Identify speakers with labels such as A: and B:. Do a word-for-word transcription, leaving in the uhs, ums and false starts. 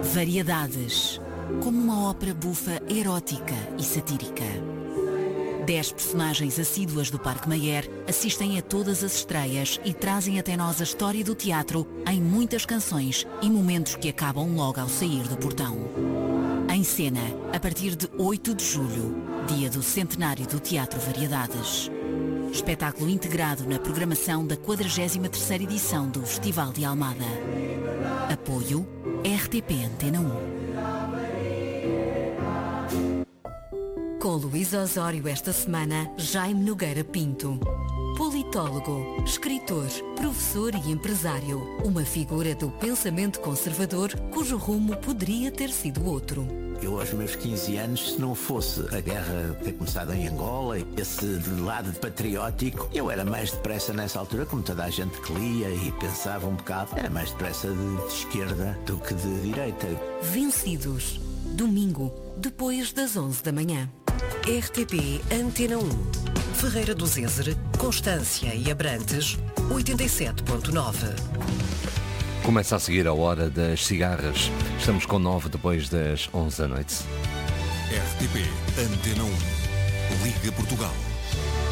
A: Variedades, como uma ópera bufa erótica e satírica. Dez personagens assíduas do Parque Mayer assistem a todas as estreias e trazem até nós a história do teatro em muitas canções e momentos que acabam logo ao sair do portão. Em cena, a partir de oito de julho, dia do centenário do Teatro Variedades. Espetáculo integrado na programação da quadragésima terceira edição do Festival de Almada. Apoio R T P Antena um. Com Luísa Osório esta semana, Jaime Nogueira Pinto. Politólogo, escritor, professor e empresário. Uma figura do pensamento conservador cujo rumo poderia ter sido outro.
B: Eu, aos meus quinze anos, se não fosse a guerra ter começado em Angola, esse lado patriótico, eu era mais depressa nessa altura, como toda a gente que lia e pensava um bocado, era mais depressa de, de esquerda do que de direita.
A: Vencidos. Domingo, depois das onze da manhã.
C: R T P Antena um. Ferreira do Zézer, Constância e Abrantes, oitenta e sete ponto nove.
D: Começa a seguir a hora das cigarras. Estamos com nove depois das onze da noite.
E: R T P Antena um. Liga Portugal.